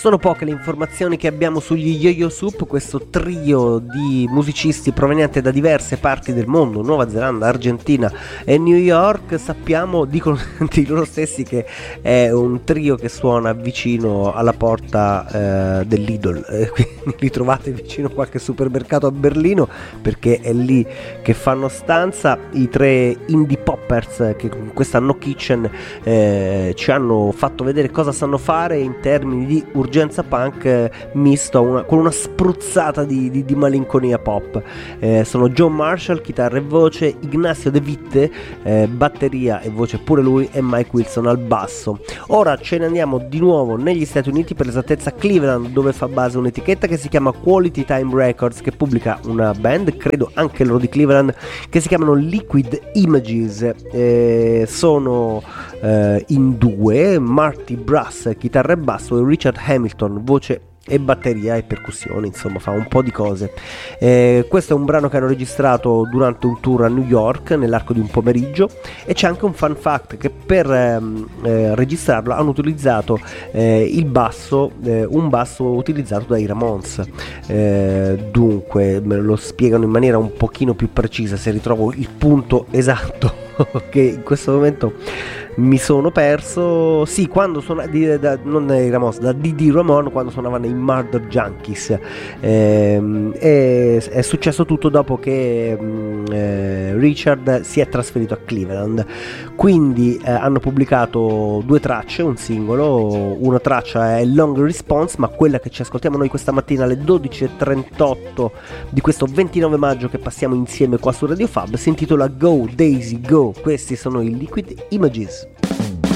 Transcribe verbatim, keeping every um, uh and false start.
Sono poche le informazioni che abbiamo sugli Yo-Yo Soup, questo trio di musicisti provenienti da diverse parti del mondo, Nuova Zelanda, Argentina e New York. Sappiamo, dicono di loro stessi, che è un trio che suona vicino alla porta eh, dell'Idol, eh, quindi li trovate vicino a qualche supermercato a Berlino, perché è lì che fanno stanza. I tre indie poppers che con questa No Kitchen eh, ci hanno fatto vedere cosa sanno fare in termini di urgenza punk eh, misto a una, con una spruzzata di, di, di malinconia pop. Eh, sono John Marshall, chitarra e voce, Ignacio De Vitte, eh, batteria e voce pure lui, e Mike Wilson al basso. Ora ce ne andiamo di nuovo negli Stati Uniti, per l'esattezza Cleveland, dove fa base un'etichetta che si chiama Quality Time Records, che pubblica una band, credo anche loro di Cleveland, che si chiamano Liquid Images. Eh, sono eh, in due, Marty Brass chitarra e basso e Richard Hamilton voce e batteria e percussioni, insomma fa un po' di cose. Eh, questo è un brano che hanno registrato durante un tour a New York nell'arco di un pomeriggio, e c'è anche un fun fact che per ehm, eh, registrarlo hanno utilizzato eh, il basso, eh, un basso utilizzato dai Ramones. Eh, dunque me lo spiegano in maniera un pochino più precisa, se ritrovo il punto esatto che in questo momento mi sono perso. Sì, quando suona di, da, non dai Ramones, da Didi Ramon, quando suonavano i Murder Junkies. ehm, è, è successo tutto dopo che eh, Richard si è trasferito a Cleveland, quindi eh, hanno pubblicato due tracce, un singolo. Una traccia è Long Response, ma quella che ci ascoltiamo noi questa mattina alle dodici e trentotto di questo ventinove maggio che passiamo insieme qua su Radio Fab si intitola Go Daisy Go. Questi sono i Liquid Images.